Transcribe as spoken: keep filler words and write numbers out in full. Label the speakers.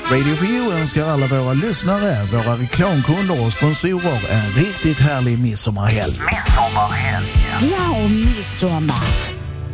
Speaker 1: Radio for You önskar alla våra lyssnare, våra reklamkunder och sponsorer en riktigt härlig midsommarhelg.
Speaker 2: Midsommarhelg.
Speaker 3: Glad midsommar.